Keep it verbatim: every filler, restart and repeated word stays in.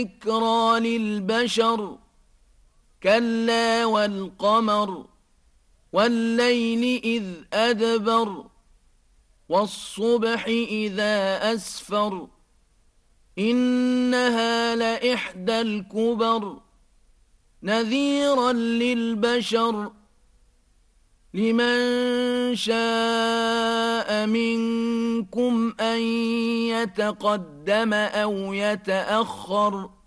ذكرى للبشر كلا والقمر والليل إذ أدبر والصبح إذا أسفر إنها لإحدى الكبر نذيرا للبشر لمن شاء منكم أن يتقدم أو يتأخر